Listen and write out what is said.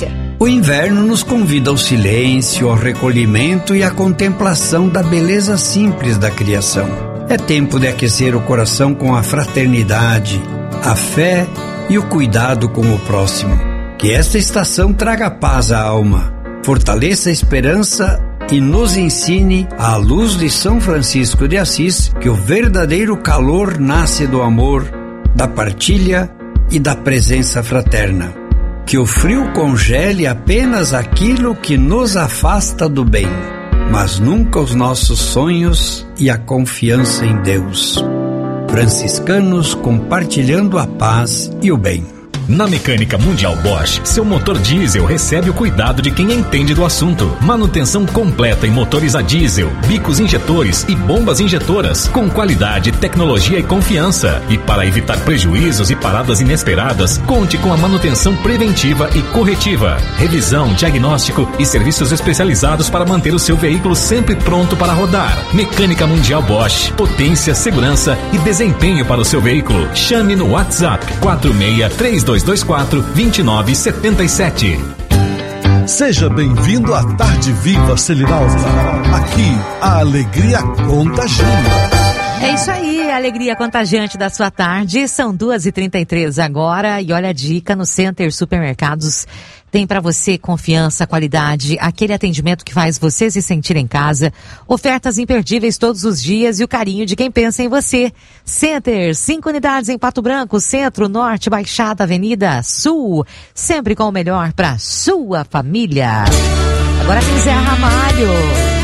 Câncer. O inverno nos convida ao silêncio, ao recolhimento e à contemplação da beleza simples da criação. É tempo de aquecer o coração com a fraternidade, a fé e o cuidado com o próximo. Que esta estação traga paz à alma, fortaleça a esperança e nos ensine, à luz de São Francisco de Assis, que o verdadeiro calor nasce do amor, da partilha e da presença fraterna. Que o frio congele apenas aquilo que nos afasta do bem, mas nunca os nossos sonhos e a confiança em Deus. Franciscanos compartilhando a paz e o bem. Na Mecânica Mundial Bosch, seu motor diesel recebe o cuidado de quem entende do assunto. Manutenção completa em motores a diesel, bicos injetores e bombas injetoras, com qualidade, tecnologia e confiança. E para evitar prejuízos e paradas inesperadas, conte com a manutenção preventiva e corretiva, revisão, diagnóstico e serviços especializados para manter o seu veículo sempre pronto para rodar. Mecânica Mundial Bosch, potência, segurança e desempenho para o seu veículo. Chame no WhatsApp 46-3224-2977. Seja bem-vindo à Tarde Viva Selinalva. Aqui, a alegria contagia. É isso aí, a alegria contagiante da sua tarde. São 2h33 agora e olha a dica, no Center Supermercados tem para você confiança, qualidade, aquele atendimento que faz você se sentir em casa, ofertas imperdíveis todos os dias e o carinho de quem pensa em você. Center, 5 unidades em Pato Branco, Centro, Norte, Baixada, Avenida, Sul, sempre com o melhor para sua família. Agora tem Zé Ramalho.